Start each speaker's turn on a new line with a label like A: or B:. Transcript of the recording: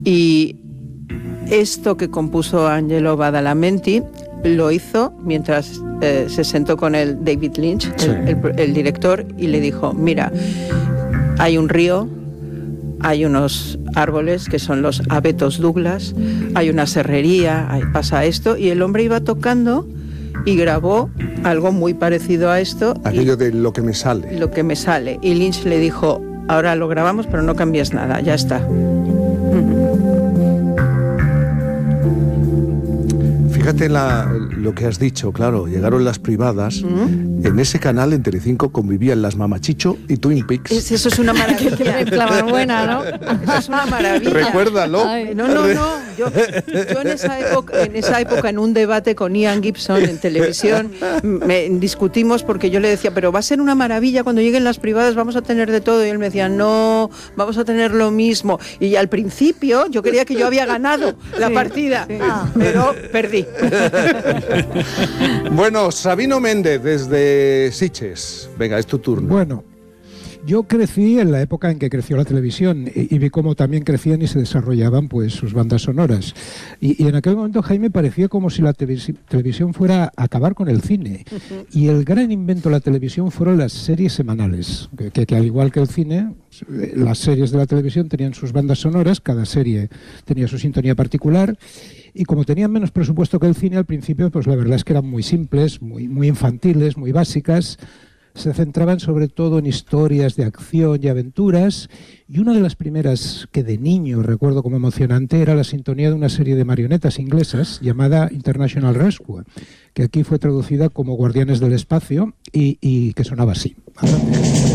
A: Y esto que compuso Angelo Badalamenti lo hizo mientras se sentó con el David Lynch,
B: sí,
A: el director, y le dijo, mira, hay un río, hay unos árboles que son los abetos Douglas, hay una serrería, pasa esto, y el hombre iba tocando y grabó algo muy parecido a esto.
B: Aquello de lo que me sale.
A: Lo que me sale. Y Lynch le dijo, ahora lo grabamos, pero no cambies nada, ya está.
B: Fíjate lo que has dicho, claro, llegaron las privadas. En ese canal, en Telecinco, convivían las Mamachicho y Twin Peaks.
A: Eso es una maravilla.
C: Qué mezcla buena, ¿no?
A: Eso es una maravilla.
B: Recuérdalo.
C: Ay.
A: No. Yo en esa época, en un debate con Ian Gibson en televisión, discutimos porque yo le decía, pero va a ser una maravilla cuando lleguen las privadas, vamos a tener de todo. Y él me decía, no, vamos a tener lo mismo. Y al principio yo creía que yo había ganado la partida, pero perdí.
B: Bueno, Sabino Méndez, desde Sitges. Venga, es tu turno.
D: Bueno, yo crecí en la época en que creció la televisión y vi cómo también crecían y se desarrollaban pues sus bandas sonoras. Y en aquel momento, Jaime, parecía como si la televisión fuera a acabar con el cine. Y el gran invento de la televisión fueron las series semanales, que al igual que el cine, las series de la televisión tenían sus bandas sonoras, cada serie tenía su sintonía particular. Y como tenían menos presupuesto que el cine al principio, pues la verdad es que eran muy simples, muy infantiles, muy básicas. Se centraban sobre todo en historias de acción y aventuras. Y una de las primeras que de niño recuerdo como emocionante era la sintonía de una serie de marionetas inglesas llamada International Rescue, que aquí fue traducida como Guardianes del Espacio y que sonaba así.